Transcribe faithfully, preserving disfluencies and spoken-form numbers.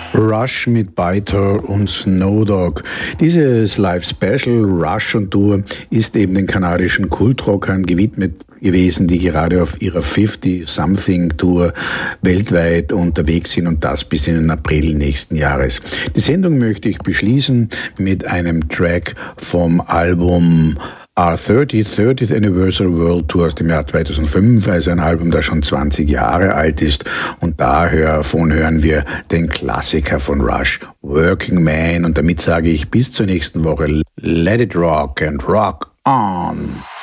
Rush mit Biter und Snow Dogg. Dieses Live-Special Rush on Tour ist eben den kanadischen Kultrockern gewidmet gewesen, die gerade auf ihrer fifty-something-Tour weltweit unterwegs sind und das bis in den April nächsten Jahres. Die Sendung möchte ich beschließen mit einem Track vom Album R thirty, thirtieth Anniversary World Tour aus dem Jahr zweitausendfünf, also ein Album, das schon zwanzig Jahre alt ist. Und davon hören wir den Klassiker von Rush, Working Man. Und damit sage ich bis zur nächsten Woche, let it rock and rock on.